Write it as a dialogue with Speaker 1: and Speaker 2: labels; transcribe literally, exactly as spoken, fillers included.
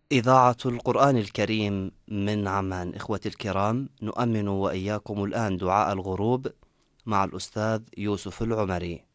Speaker 1: إذاعة القرآن الكريم من عمان. إخوتي الكرام، نؤمن وإياكم الآن دعاء الغروب مع الأستاذ يوسف العمري.